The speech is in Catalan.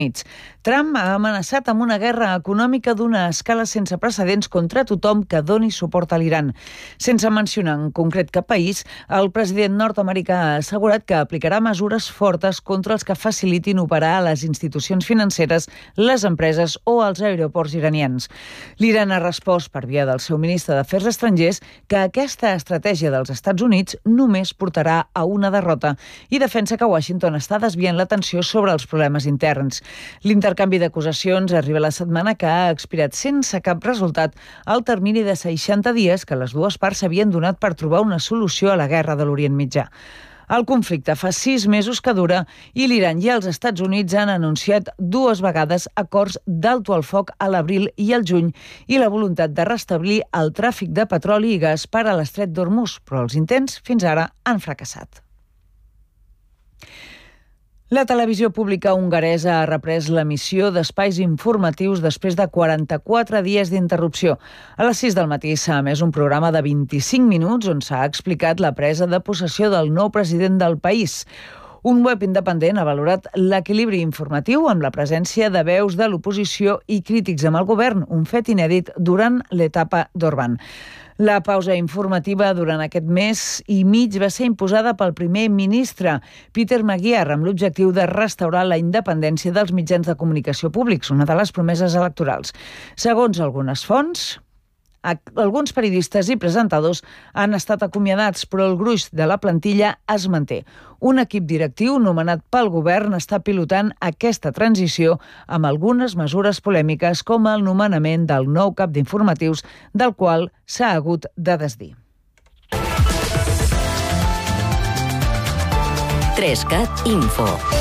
Units. Trump ha amenaçat amb una guerra econòmica d'una escala sense precedents contra tothom que doni suport a l'Iran. Sense mencionar en concret cap país, el president nord-americà ha assegurat que aplicarà mesures fortes contra els que facilitin operar a les institucions financeres, les empreses o els aeroports iranians. L'Iran ha respost per via del seu ministre d'Afers Estrangers que aquesta estratègia dels Estats Units només portarà a una derrota i defensa que Washington està desviant l'atenció sobre els problemes interns. L'intercanvi d'acusacions arriba la setmana que ha expirat sense cap resultat al termini de 60 dies que les dues parts s'havien donat per trobar una solució a la guerra de l'Orient Mitjà. El conflicte fa 6 mesos que dura i l'Iran i els Estats Units han anunciat 2 vegades acords d'alto al foc a l'abril i al juny i la voluntat de restablir el tràfic de petroli i gas per a l'estret d'Hormuz, però els intents fins ara han fracassat. La televisió pública hongaresa ha reprès l'emissió d'espais informatius després de 44 dies d'interrupció. A les 6 del matí s'ha emès un programa de 25 minuts on s'ha explicat la presa de possessió del nou president del país. Un web independent ha valorat l'equilibri informatiu amb la presència de veus de l'oposició i crítics amb el govern, un fet inèdit durant l'etapa d'Orbán. La pausa informativa durant aquest mes i mig va ser imposada pel primer ministre, Peter Magyar, amb l'objectiu de restaurar la independència dels mitjans de comunicació públics, una de les promeses electorals. Segons algunes fonts, alguns periodistes i presentadors han estat acomiadats, però el gruix de la plantilla es manté. Un equip directiu nomenat pel govern està pilotant aquesta transició amb algunes mesures polèmiques com el nomenament del nou cap d'informatius, del qual s'ha hagut de desdir. 3CAT Info.